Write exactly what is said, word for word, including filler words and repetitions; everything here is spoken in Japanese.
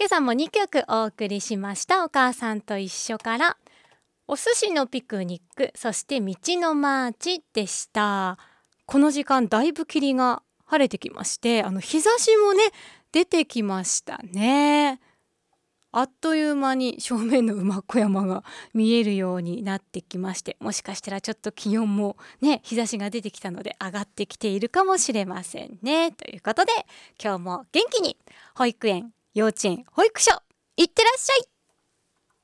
今朝もにきょくお送りしました。お母さんと一緒からお寿司のピクニック、そして道のマーチでした。この時間だいぶ霧が晴れてきまして、あの日差しもね出てきましたね。あっという間に正面の馬子山が見えるようになってきまして、もしかしたらちょっと気温もね日差しが出てきたので上がってきているかもしれませんね。ということで今日も元気に保育園、幼稚園、保育所行ってらっしゃい。